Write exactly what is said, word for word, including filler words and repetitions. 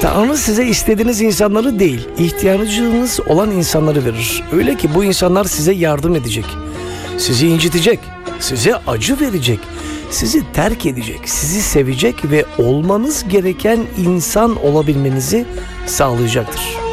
Tanrı size istediğiniz insanları değil, ihtiyacınız olan insanları verir. Öyle ki bu insanlar size yardım edecek, sizi incitecek, size acı verecek, sizi terk edecek, sizi sevecek ve olmanız gereken insan olabilmenizi sağlayacaktır.